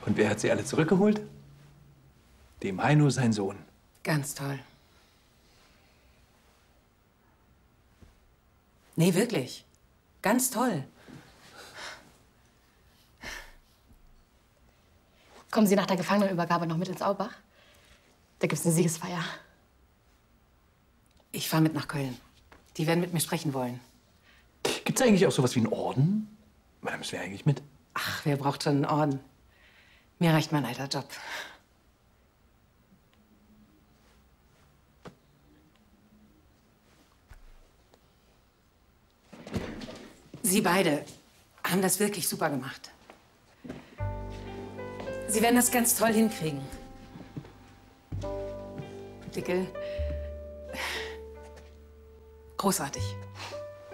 Und wer hat sie alle zurückgeholt? Dem Heino, sein Sohn. Ganz toll. Nee, wirklich. Ganz toll. Kommen Sie nach der Gefangenenübergabe noch mit ins Aubach? Da gibt's eine Siegesfeier. Ich fahre mit nach Köln. Die werden mit mir sprechen wollen. Gibt's eigentlich auch sowas wie einen Orden? Da müssen wir eigentlich mit. Ach, wer braucht schon einen Orden? Mir reicht mein alter Job. Sie beide haben das wirklich super gemacht. Sie werden das ganz toll hinkriegen. Dickel. Großartig.